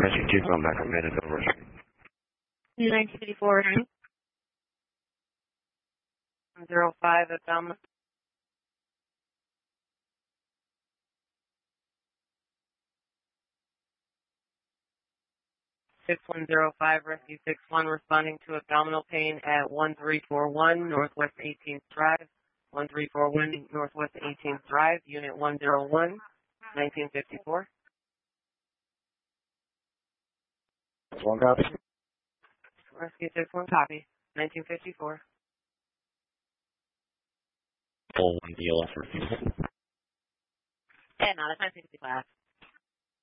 Rescue 2, come back from Manitoba Rescue. 1954. 05 abdominal. 6105, Rescue 61, responding to abdominal pain at 1341 Northwest 18th Drive. 1341 Northwest 18th Drive, Unit 101, 1954. One copy. Rescue 61, copy. 1954. Full 1 DLF refusal. Yeah, no, that's 1955.